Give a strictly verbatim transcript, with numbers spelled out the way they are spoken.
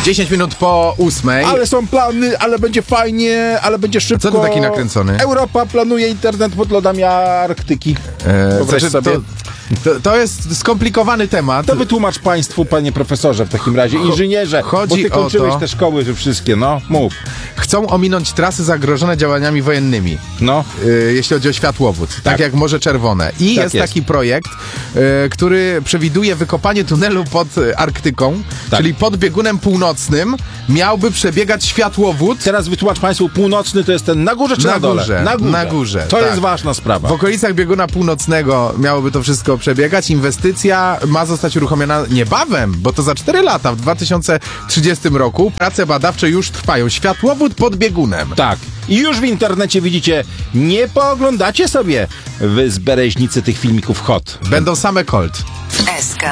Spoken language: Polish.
dziesięć minut po ósmej. Ale są plany, ale będzie fajnie, ale będzie szybko. Co ty taki nakręcony? Europa planuje internet pod lodami Arktyki. E, Wyobraź znaczy, sobie. to, to, to jest skomplikowany temat. To wytłumacz państwu, panie profesorze, w takim razie, inżynierze, chodzi bo ty o kończyłeś to- te szkoły, że wszystkie, no, mów. Chcą ominąć trasy zagrożone działaniami wojennymi. No. y, jeśli chodzi o światłowód, tak, Tak. jak Morze Czerwone. I Tak jest, jest. taki projekt, y, który przewiduje wykopanie tunelu pod y, Arktyką, Tak. czyli pod biegunem północnym miałby przebiegać światłowód Teraz wytłumacz państwu, północny to jest ten na górze czy na, Na dole? górze, Na górze. na górze, To tak. jest ważna sprawa. w okolicach bieguna północnego. Miałoby to wszystko przebiegać. Inwestycja ma zostać uruchomiona niebawem, bo to za cztery lata, w dwa tysiące trzydziestym roku. Prace badawcze już trwają. Światłowód pod biegunem. Tak. I już w internecie widzicie, nie pooglądacie sobie wy z Bereźnicy tych filmików hot. Będą same Colt. S K.